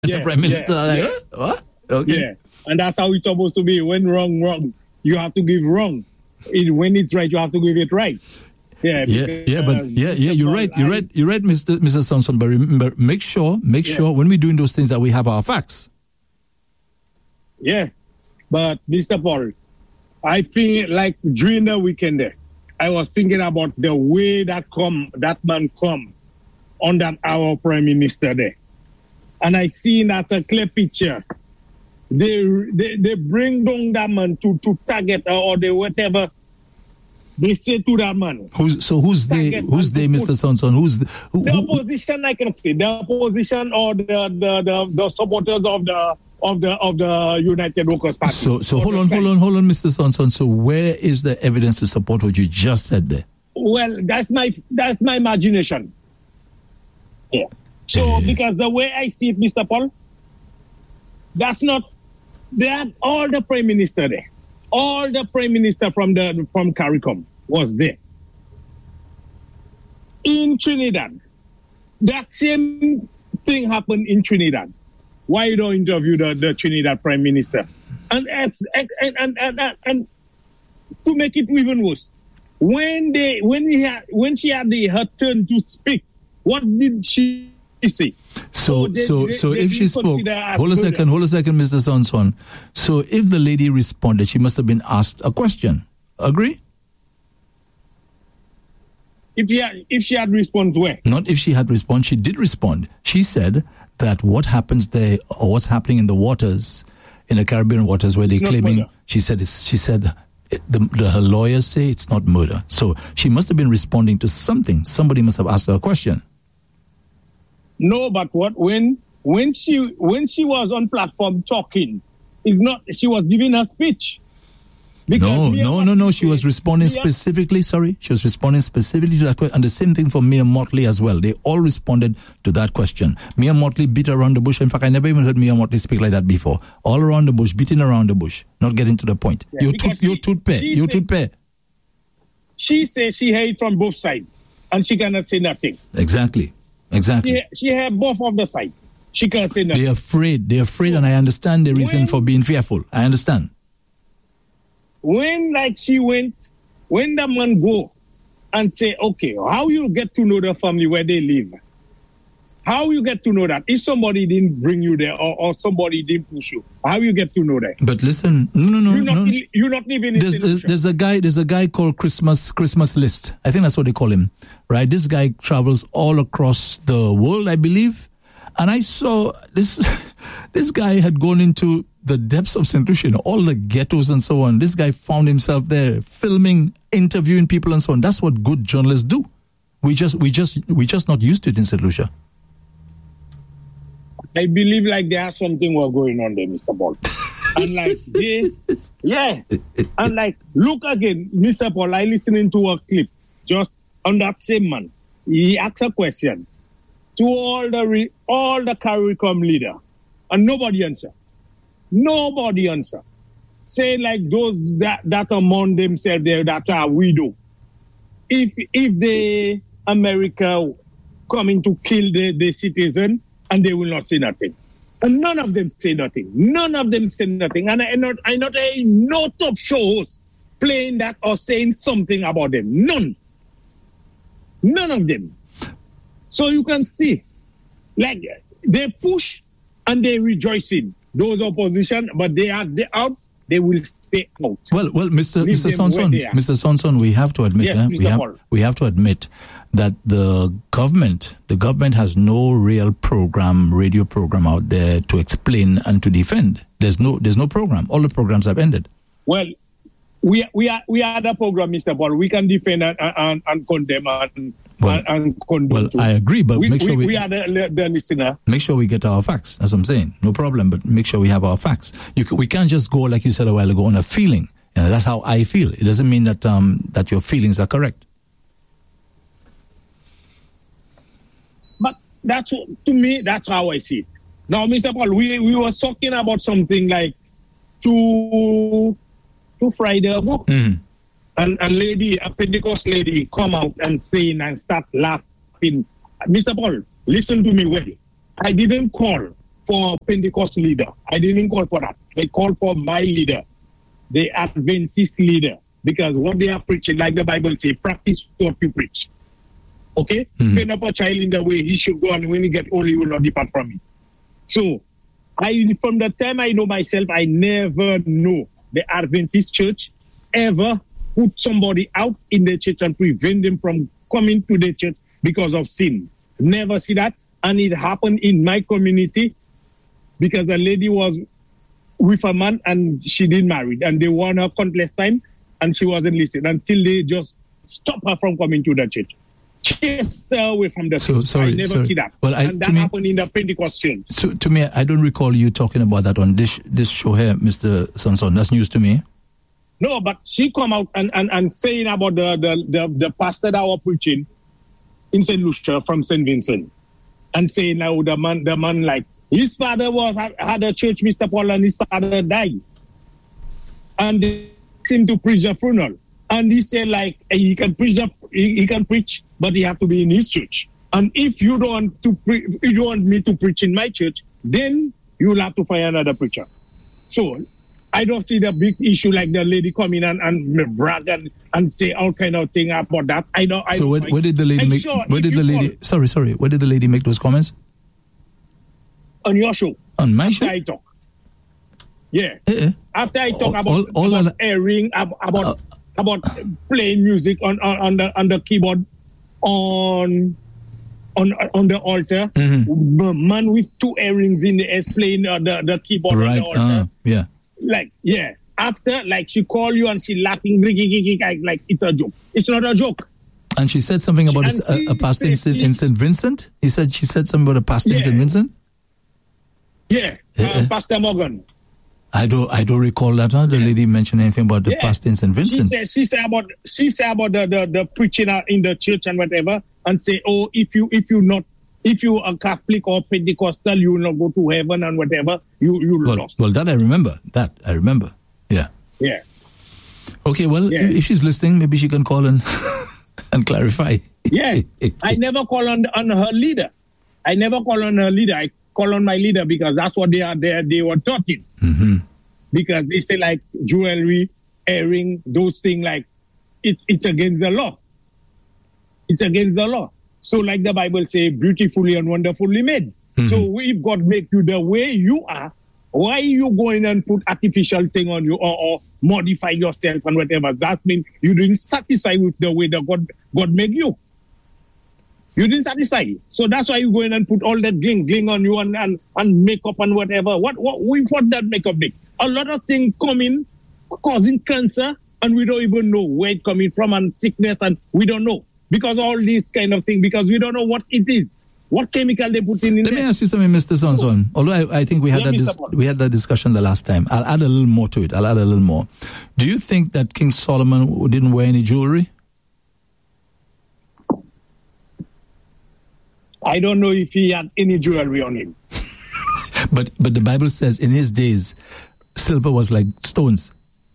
The Prime Minister, what? Okay. Yeah, and that's how it's supposed to be. When wrong, you have to give wrong. When it's right, you have to give it right. You're right, Mr. Sonson. But remember, make sure when we're doing those things that we have our facts. Yeah, but Mr. Paul, I think like during the weekend there, I was thinking about the way that man come on that our Prime Minister there, and I seen that's a clear picture. They bring down that man to target or they whatever. They say to that man. Who's they? Who's they, Mr. Sonson? The opposition? I can say the opposition or the supporters of the United Workers Party. So hold on, Mr. Sonson. So where is the evidence to support what you just said there? Well, that's my imagination. Yeah. So because the way I see it, Mr. Paul, that's not. They had all the Prime Minister there. All the Prime Minister from CARICOM was there. In Trinidad, that same thing happened in Trinidad. Why you don't interview the Trinidad Prime Minister? And to make it even worse, when she had her turn to speak, what did she say? So if she spoke, hold a second, Mr. Sonson. So if the lady responded, she must have been asked a question. Agree? If she had responded, where? Not if she had responded. She did respond. She said that what happens there or what's happening in the waters, in the Caribbean waters, where they're claiming. Murder. She said. Her lawyers say it's not murder. So she must have been responding to something. Somebody must have asked her a question. No, but what when she was on platform talking, she was giving a speech. No. She was responding specifically. Sorry, she was responding specifically to that question, and the same thing for Mia Motley as well. They all responded to that question. Mia Motley beat around the bush. In fact, I never even heard Mia Motley speak like that before. All around the bush, beating around the bush, not getting to the point. Yeah, you're too pay. She says she heard from both sides, and she cannot say nothing. Exactly. She had both of the sides. She can't say nothing. They're afraid, and I understand the reason for being fearful. I understand. When the man go and say, okay, how you get to know the family where they live? How you get to know that? If somebody didn't bring you there or somebody didn't push you, how you get to know that? But listen, no. You're not living in there's a guy called Christmas List. I think that's what they call him, right? This guy travels all across the world, I believe. And I saw this guy had gone into the depths of St. Lucia, all the ghettos and so on. This guy found himself there filming, interviewing people and so on. That's what good journalists do. We just not used to it in St. Lucia. I believe like there's something was going on there, Mr. Paul. And like look again, Mr. Paul, I listening to a clip just on that same man. He asked a question to all the CARICOM leader, and nobody answer. Nobody answer. Say like those that among themselves there that are widow. If the America coming to kill the citizen, and they will not say nothing. And none of them say nothing. And I not a no top show host playing that or saying something about them. None of them. So you can see, like they push and they rejoicing. Those opposition, but they are out. They will stay out. Well, Mr. Sonson, we have to admit, we have to admit that the government has no real radio program out there to explain and to defend. There's no program. All the programs have ended. Well, we are the program, Mr. Paul. We can defend and condemn and condemn. Well, I agree, but make sure we are the listener. Make sure we get our facts. That's what I'm saying. No problem, but make sure we have our facts. We can't just go, like you said a while ago, on a feeling. That's how I feel. It doesn't mean that that your feelings are correct. But to me, that's how I see it. Now, Mr. Paul, we were talking about something like two Friday ago. Mm. And a Pentecost lady come out and sing and start laughing. Mr. Paul, listen to me well. I didn't call for Pentecost leader. I didn't call for that. I called for my leader, the Adventist leader, because what they are preaching, like the Bible says, practice what you preach. Okay? Train up a child in the way he should go, and when he get old, he will not depart from it. So, from the time I know myself, I never know the Adventist church ever put somebody out in the church and prevent them from coming to the church because of sin. Never see that. And it happened in my community because a lady was with a man and she didn't marry. And they won her countless time and she wasn't listening until they just stopped her from coming to the church. Chased her away from the church. I never see that. Well, and that happened in the Pentecost church. So to me, I don't recall you talking about that on this show here, Mr. Sanson. That's news to me. No, but she come out and saying about the pastor that was preaching in St. Lucia from St. Vincent, and saying now the man like his father had a church, Mr. Paul, and his father died, and they asked him to preach the funeral, and he said like he can preach, but he have to be in his church, and if you don't want me to preach in my church, then you will have to find another preacher. So I don't see the big issue like the lady come in and brag and say all kind of thing about that. So where did the lady make? Where did the lady? Sorry. Where did the lady make those comments? On your show. On my show. After I talk. Yeah. After I talk about airing, about playing music on the keyboard on the altar. Mm-hmm. The man with two earrings in the ass playing the keyboard on the altar. Yeah. After, she call you and she laughing, like it's a joke. It's not a joke. And she said something about a pastor in St. Vincent? She said something about a pastor in St. Vincent? Yeah, Pastor Morgan. I don't recall that. The lady mentioned anything about the pastor in St. Vincent. She said about the preaching in the church and whatever, and say, oh, if you are Catholic or Pentecostal, you will not go to heaven and whatever. You lost. Well, that I remember. Yeah. Yeah. Okay. Well, if she's listening, maybe she can call and clarify. Yeah. I never call on her leader. I call on my leader because that's what they were taught in. Mm-hmm. Because they say like jewelry, earring, those things like it's against the law. It's against the law. So like the Bible says, beautifully and wonderfully made. Mm-hmm. So if God make you the way you are, why you going and put artificial thing on you or modify yourself and whatever? That means you didn't satisfy with the way that God made you. You didn't satisfy. So that's why you go in and put all that gling on you and makeup and whatever. What that makeup make? A lot of things coming, causing cancer, and we don't even know where it's coming from, and sickness, and we don't know. Because all these kind of things, because we don't know what it is. What chemical they put in there. Let me ask you something, Mr. Sonson. Although I think we had that discussion the last time. I'll add a little more to it. Do you think that King Solomon didn't wear any jewelry? I don't know if he had any jewelry on him. But the Bible says in his days, silver was like stones.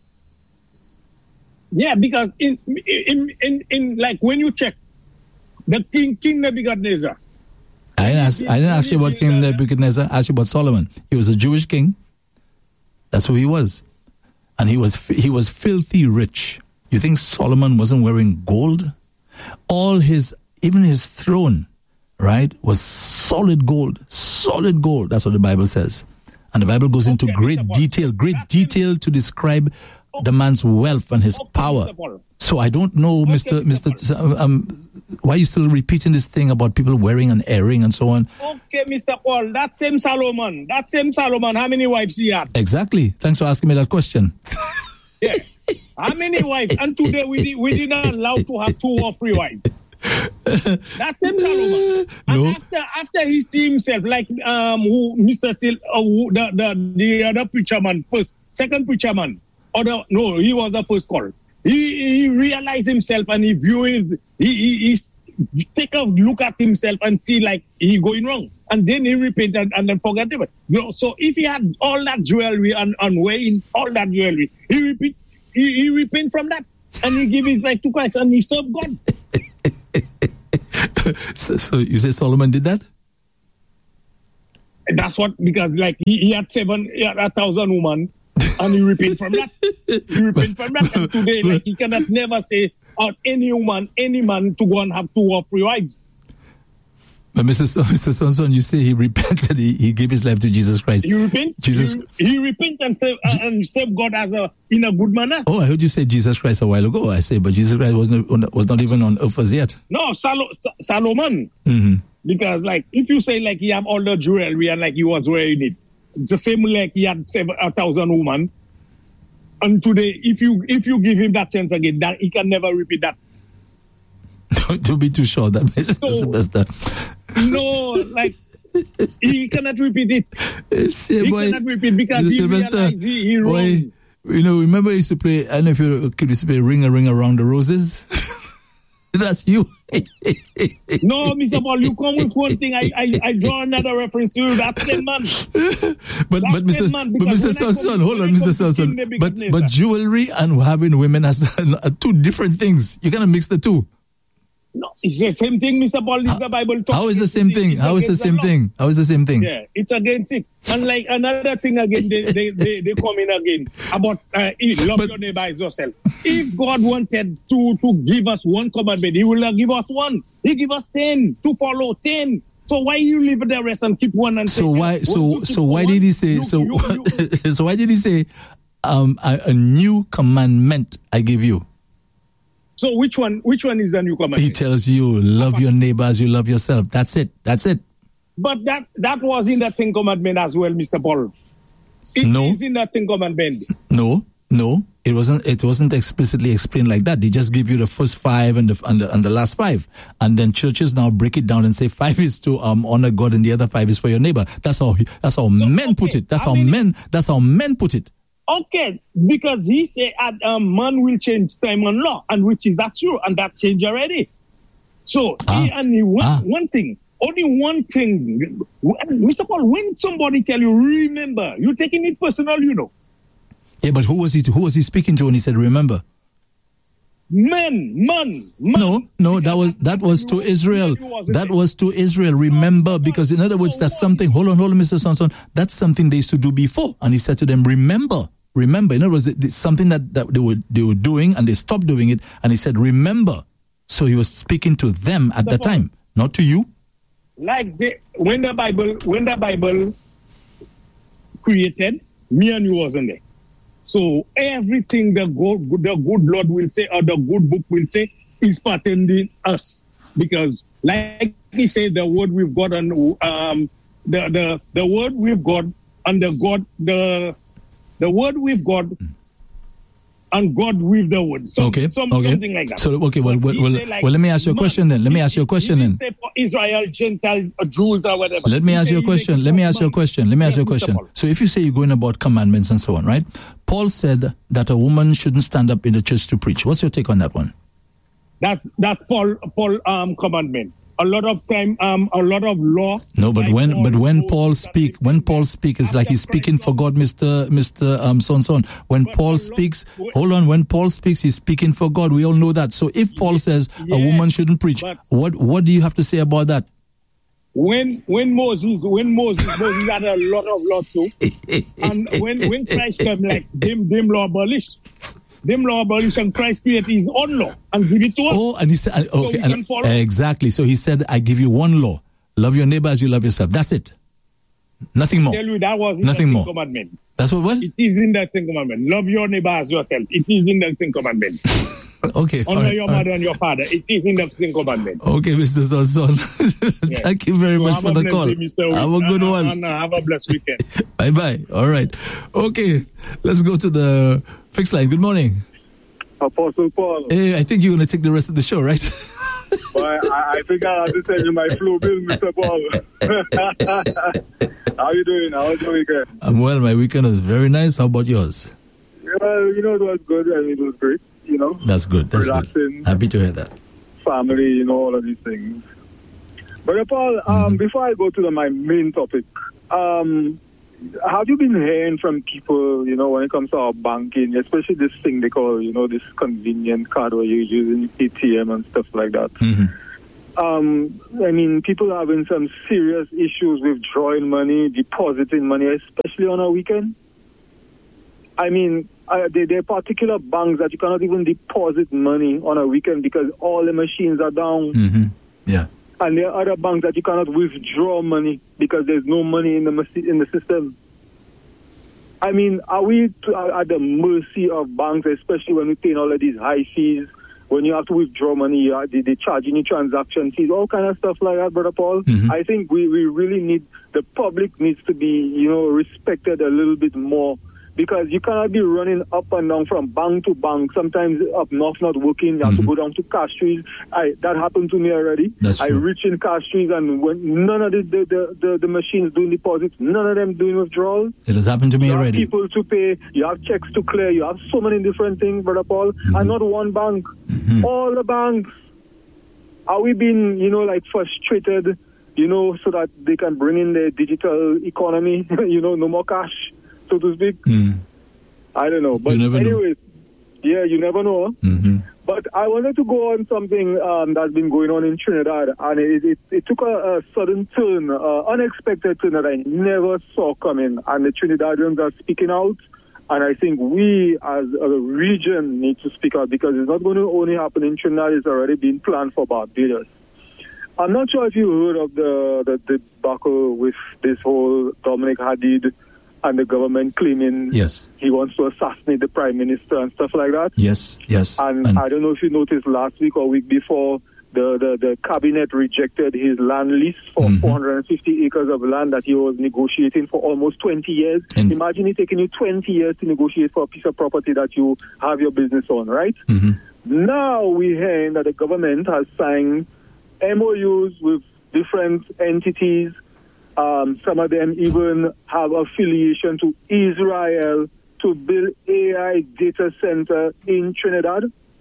Yeah, because in like when you check the King Nebuchadnezzar. I didn't ask you about King Nebuchadnezzar. I asked you about Solomon. He was a Jewish king. That's who he was, and he was filthy rich. You think Solomon wasn't wearing gold? Even his throne, right, was solid gold. Solid gold. That's what the Bible says, and the Bible goes into great detail to describe the man's wealth and his power. So I don't know, Mr. Why are you still repeating this thing about people wearing an earring and so on? Okay, Mr. Paul, that same Solomon, how many wives he had? Exactly. Thanks for asking me that question. Yeah. How many wives? And today we didn't allow to have 2 or 3 wives. That's him, Solomon. No. And after he see himself, like the other preacher man, second preacher man, he was the first call. He realized himself and he take a look at himself and see like he going wrong, and then he repent and then forget it. So if he had all that jewelry and wearing all that jewelry, he repent from that and he give his life to Christ and he serve God. So you say Solomon did that? That's what, because like he had 1,000 women and he repent from that. And today, like, he cannot never say out any woman, any man to go and have 2 or 3 wives. But Mr. Sonson, you say he repented, he gave his life to Jesus Christ. He repent? He repent and serve God in a good manner. Oh, I heard you say Jesus Christ a while ago. I say, but Jesus Christ was not even on earth as yet. No, Solomon. Mm-hmm. Because like, if you say like he have all the jewelry and like he was wearing it, it's the same like he had 1,000 women. And today, if you give him that chance again, that he can never repeat that. Don't be too sure that Mr. Bester. No, like he cannot repeat it. He cannot repeat because he realized he wrong. Boy, remember you used to play, I don't know if you used to play Ring a Ring Around the Roses? That's you. No, Mr. Paul, you come with one thing. I draw another reference to you. That's the man. But Mr. Sonson, hold on, Mr. Sonson. But jewelry and having women are 2 different things. You cannot mix the 2. No, it's the same thing, Mr. Paul. Is the Bible talking? How is the same thing? How is the same thing? How is the same thing? Yeah, it's against it. And like another thing again, they come in again about love your neighbor as yourself. If God wanted to give us 1 commandment, He will not give us 1. He give us 10 to follow 10. So why you leave the rest and keep 1 and so why did He say so why did He say a new commandment I give you? So which one is the new commandment? He tells you, love your neighbor as you love yourself. That's it. But that was in the 10th commandment as well, Mr. Paul. It is in the 10th commandment. No. It wasn't explicitly explained like that. They just give you the first 5 and the last 5. And then churches now break it down and say 5 is to honor God and the other 5 is for your neighbor. That's how men put it. That's how men put it. Okay, because he said man will change time and law, and which is that true, and that changed already. So one thing, only one thing, Mr. Paul. When somebody tell you remember, you're taking it personal, Yeah, but who was he speaking to when he said remember? Man. No, that was to Israel. That was to Israel. Remember, because in other words, that's something. Hold on, Mr. Sonson. That's something they used to do before, and he said to them, remember. In other words, it's something that they were doing, and they stopped doing it, and he said, remember. So he was speaking to them at that time, not to you. Like when the Bible created, me and you wasn't there. So everything the good Lord will say, or the good book will say, is pertaining us, because like he said, the word we've got and the word we've got and the word we've got and God with the word. Something like that. So let me ask you a question then. He didn't say for Israel, Gentile, Jews, or whatever. Let me ask you a question. So if you say you're going about commandments and so on, right? Paul said that a woman shouldn't stand up in the church to preach. What's your take on that one? That's Paul commandment. A lot of time, a lot of law. No, but when Paul speaks, it's like he's speaking for God, Mr. Sonson. When Paul speaks, he's speaking for God. We all know that. So if Paul says a woman shouldn't preach, what do you have to say about that? When Moses had a lot of law too, and when Christ came, like them law abolished. Them law abolition, Christ created his own law and give it to us. Oh, and he said, okay, so exactly. So he said, I give you one law. Love your neighbor as you love yourself. That's it. Nothing more. I tell you, that was nothing more. Commandment. That's what? It is in the 10th commandment. Love your neighbor as yourself. It is in the 10th commandment. Okay. Honor your mother and your father. It is in the 10th commandment. Okay, Mr. Sonson. Thank you very much for the call. Have a good one. And have a blessed weekend. Bye-bye. All right. Okay, let's go to the fixed line. Good morning. Apostle Paul. Hey, I think you're going to take the rest of the show, right? Well, I think I'll have to send you my flu bill, Mr. Paul. How you doing? How was your weekend? I'm well. My weekend was very nice. How about yours? Well, it was good. I mean, it was great, That's good. That's relaxing. Good. Happy to hear that. Family, all of these things. But Paul, before I go to my main topic, have you been hearing from people, when it comes to our banking, especially this thing they call, this convenient card where you're using ATM and stuff like that? Mm-hmm. people are having some serious issues withdrawing money, depositing money, especially on a weekend. There are particular banks that you cannot even deposit money on a weekend because all the machines are down. Mm-hmm. Yeah. And there are other banks that you cannot withdraw money because there's no money in the system. Are we at the mercy of banks, especially when we pay all of these high fees? When you have to withdraw money, they charging you transaction fees, all kind of stuff like that, Brother Paul. Mm-hmm. I think we really need, the public needs to be, respected a little bit more. Because you cannot be running up and down from bank to bank. Sometimes up north not working. You have to go down to cash trees. That happened to me already. That's true. I reach in cash trees and when none of the machines doing deposits, none of them doing withdrawals. It has happened to me already. You have people to pay. You have checks to clear. You have so many different things, Brother Paul. And not one bank. All the banks. Are we being, frustrated, so that they can bring in the digital economy, no more cash, so to speak? I don't know. But anyways, you never know. Mm-hmm. But I wanted to go on something that's been going on in Trinidad, and it took a sudden turn, unexpected turn that I never saw coming, and the Trinidadians are speaking out, and I think we as a region need to speak out because it's not going to only happen in Trinidad, it's already been planned for Barbados. I'm not sure if you heard of the debacle with this whole Dominic Hadid and the government claiming he wants to assassinate the Prime Minister and stuff like that. Yes. And I don't know if you noticed last week or week before, the cabinet rejected his land lease for 450 acres of land that he was negotiating for almost 20 years. Imagine it taking you 20 years to negotiate for a piece of property that you have your business on, right? Now we hear that the government has signed MOUs with different entities. Some of them even have affiliation to Israel to build AI data center in Trinidad.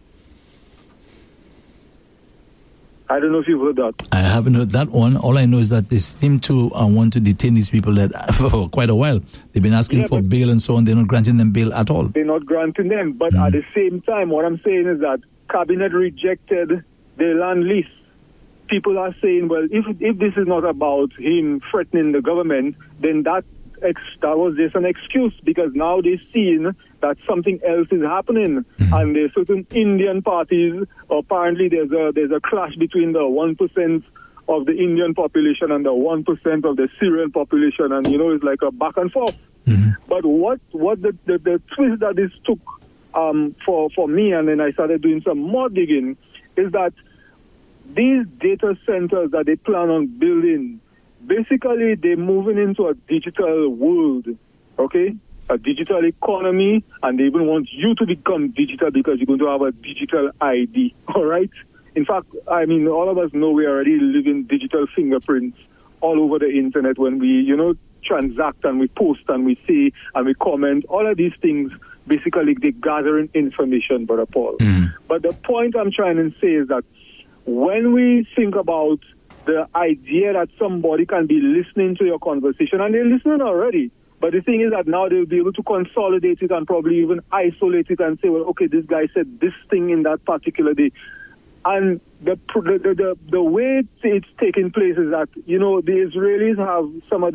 I don't know if you've heard that. I haven't heard that one. All I know is that they seem to want to detain these people that for quite a while. They've been asking for bail and so on. They're not granting them bail at all. They're not granting them. But at the same time, what I'm saying is that cabinet rejected the land lease. People are saying, well, if this is not about him threatening the government, then that was just an excuse because now they're seeing that something else is happening, and there's certain Indian parties. Apparently, there's a clash between the 1% of the Indian population and the 1% of the Syrian population, and it's like a back and forth. But what the twist that this took for me, and then I started doing some more digging, is that these data centers that they plan on building, basically they're moving into a digital world, okay? A digital economy, and they even want you to become digital because you're going to have a digital ID, all right? In fact, all of us know we already live in digital fingerprints all over the internet when we, transact and we post and we say and we comment. All of these things, basically, they're gathering information, Brother Paul. But the point I'm trying to say is that when we think about the idea that somebody can be listening to your conversation, and they're listening already, but the thing is that now they'll be able to consolidate it and probably even isolate it and say, well, okay, this guy said this thing in that particular day. And the way it's taking place is that, the Israelis have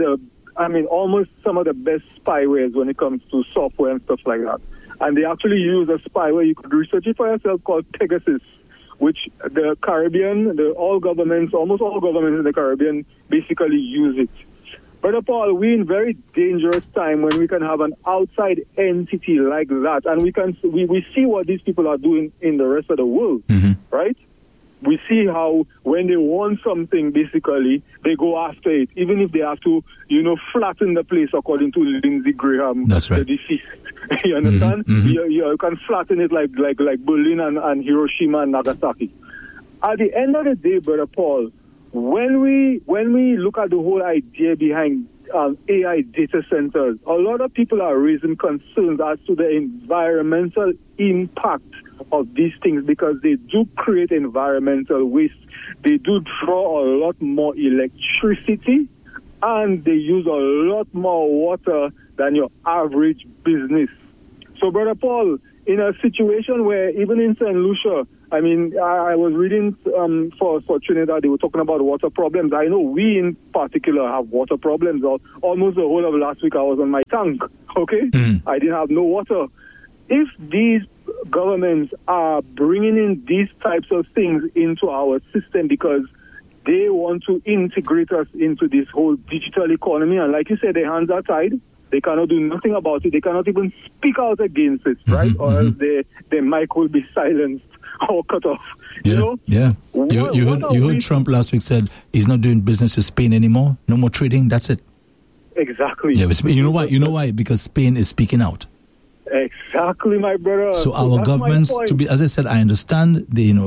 almost some of the best spywares when it comes to software and stuff like that. And they actually use a spyware, you could research it for yourself, called Pegasus, which the Caribbean, almost all governments in the Caribbean basically use it. Brother Paul, we're in very dangerous time when we can have an outside entity like that, and we see what these people are doing in the rest of the world, right? We see how when they want something, basically, they go after it, even if they have to, flatten the place according to Lindsey Graham, the deceased. You understand? You can flatten it like Berlin and Hiroshima and Nagasaki. At the end of the day, Brother Paul, when we look at the whole idea behind AI data centers, a lot of people are raising concerns as to the environmental impact of these things because they do create environmental waste. They do draw a lot more electricity and they use a lot more water than your average business. So, Brother Paul, in a situation where even in St. Lucia, I mean, I was reading for Trinidad, they were talking about water problems. I know we in particular have water problems. Almost the whole of last week I was on my tank, okay? I didn't have no water. If these governments are bringing in these types of things into our system because they want to integrate us into this whole digital economy, and like you said, their hands are tied. They cannot do nothing about it. They cannot even speak out against it, right? Or else their mic will be silenced or cut off. Yeah, you know? Yeah. You heard Trump last week said he's not doing business with Spain anymore. No more trading. That's it. Exactly. Yeah, but you know why? You know why? Because Spain is speaking out. Exactly, my brother. So our governments, to be, as I said, I understand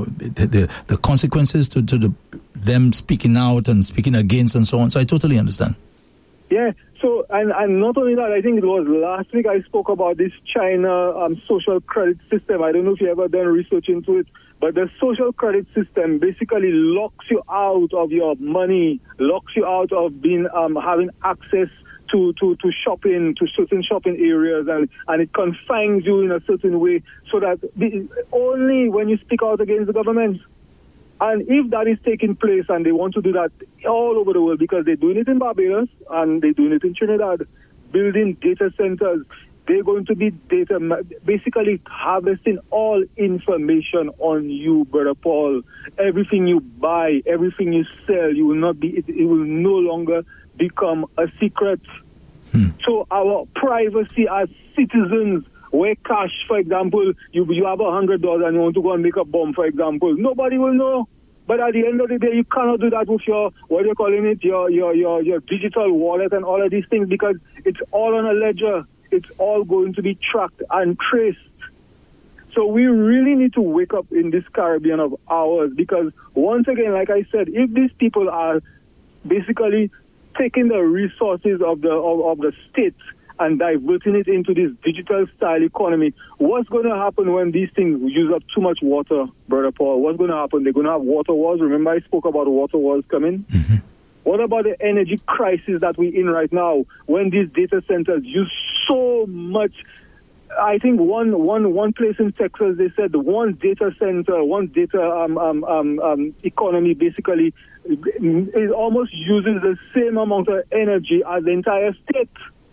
the consequences to them speaking out and speaking against and so on. So I totally understand. Yeah. So and not only that, I think it was last week I spoke about this China social credit system. I don't know if you ever done research into it, but the social credit system basically locks you out of your money, locks you out of being having access to shopping, to certain shopping areas, and it confines you in a certain way so that only when you speak out against the government. And if that is taking place, and they want to do that all over the world, because they're doing it in Barbados and they're doing it in Trinidad, building data centers, they're going to be basically harvesting all information on you, Brother Paul. Everything you buy, everything you sell, it will no longer become a secret. So our privacy as citizens, where cash, for example, you have $100 and you want to go and make a bomb, for example, nobody will know. But at the end of the day, you cannot do that with your, what you're calling it, your digital wallet and all of these things, because it's all on a ledger. It's all going to be tracked and traced. So we really need to wake up in this Caribbean of ours, because once again, like I said, if these people are basically taking the resources of the state and diverting it into this digital style economy, what's going to happen when these things use up too much water, Brother Paul? What's going to happen? They're going to have water wars. Remember I spoke about water wars coming? Mm-hmm. What about the energy crisis that we're in right now, when these data centers use so much? I think one place in Texas, they said one data center, one data economy basically is almost using the same amount of energy as the entire state.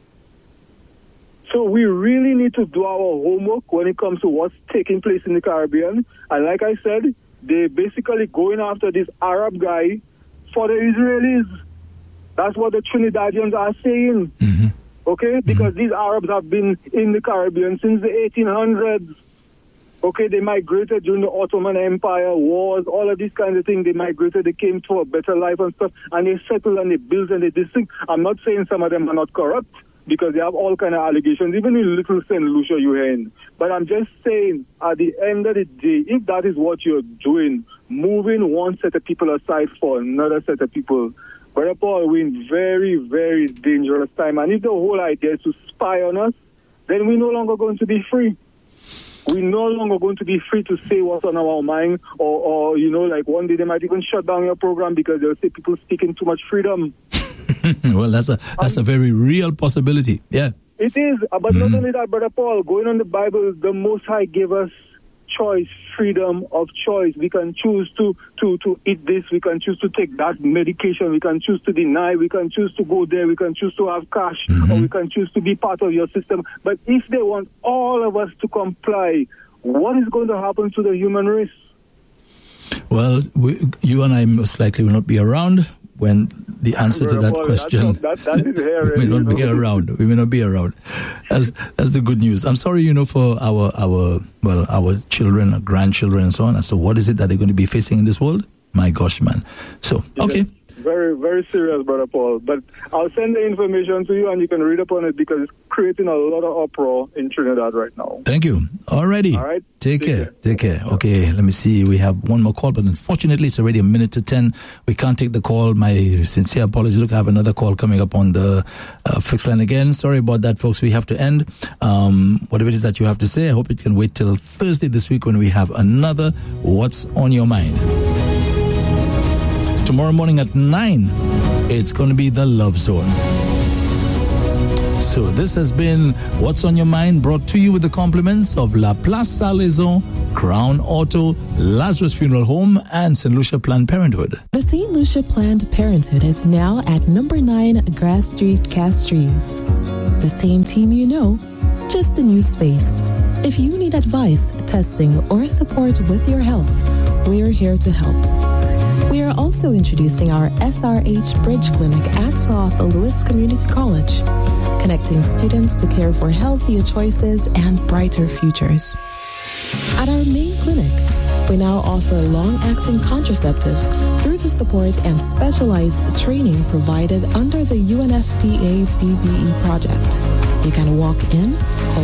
So we really need to do our homework when it comes to what's taking place in the Caribbean. And like I said, they're basically going after this Arab guy for the Israelis. That's what the Trinidadians are saying. Mm-hmm. Okay? Because these Arabs have been in the Caribbean since the 1800s. Okay? They migrated during the Ottoman Empire, wars, all of these kinds of things. They migrated, they came to a better life and stuff, and they settled and they built and they did things. I'm not saying some of them are not corrupt, because they have all kind of allegations, even in Little St. Lucia you're in. But I'm just saying, at the end of the day, if that is what you're doing, moving one set of people aside for another set of people, Brother Paul, we're in very, very dangerous time. And if the whole idea is to spy on us, then we're no longer going to be free. We're no longer going to be free to say what's on our mind, or like one day they might even shut down your program because they'll say people speaking too much freedom. Well, that's a very real possibility. Yeah, it is. But not only that, Brother Paul, going on the Bible, the Most High gave us choice, freedom of choice. We can choose to eat this. We can choose to take that medication. We can choose to deny. We can choose to go there. We can choose to have cash, or we can choose to be part of your system. But if they want all of us to comply, what is going to happen to the human race? Well, you and I most likely will not be around when the answer to that question we may not be around. We may not be around. That's the good news. I'm sorry, for our children, our grandchildren, and so on. So what is it that they're going to be facing in this world? My gosh, man. So okay. Very, very serious, Brother Paul. But I'll send the information to you and you can read up on it, because it's creating a lot of uproar in Trinidad right now. Thank you. Alrighty. All right. Take care. Okay, let me see. We have one more call, but unfortunately it's already 9:50. We can't take the call. My sincere apologies. Look, I have another call coming up on the fixed line again. Sorry about that, folks. We have to end. Whatever it is that you have to say, I hope it can wait till Thursday this week when we have another What's on Your Mind. Tomorrow morning at 9, it's going to be the Love Zone. So this has been What's on Your Mind, brought to you with the compliments of La Place Salaison Crown Auto, Lazarus Funeral Home, and St. Lucia Planned Parenthood. The St. Lucia Planned Parenthood is now at number 9 Grass Street, Castries. The same team you know, just a new space. If you need advice, testing, or support with your health, we're here to help. We are also introducing our SRH Bridge Clinic at South Louis Community College, connecting students to care for healthier choices and brighter futures. At our main clinic, we now offer long-acting contraceptives through the support and specialized training provided under the UNFPA BBE project. You can walk in, call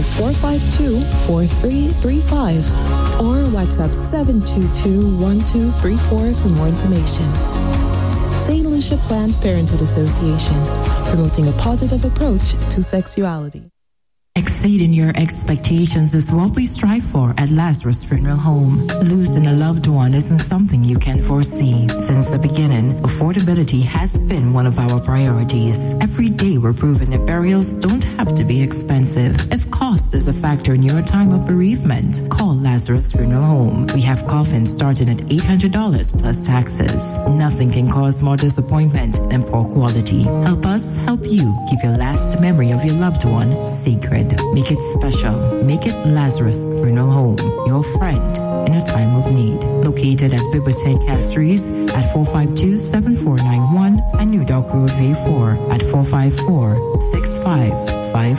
452-4335 or WhatsApp 722-1234 for more information. St. Lucia Planned Parenthood Association, promoting a positive approach to sexuality. Exceeding your expectations is what we strive for at Lazarus Funeral Home. Losing a loved one isn't something you can foresee. Since the beginning, affordability has been one of our priorities. Every day we're proving that burials don't have to be expensive. If cost is a factor in your time of bereavement, call Lazarus Funeral Home. We have coffins starting at $800 plus taxes. Nothing can cause more disappointment than poor quality. Help us help you keep your last memory of your loved one sacred. Make it special. Make it Lazarus Funeral Home, your friend in a time of need. Located at Bibliotheque Castries at 452-7491 and New Dock Road V4 at 454-6555.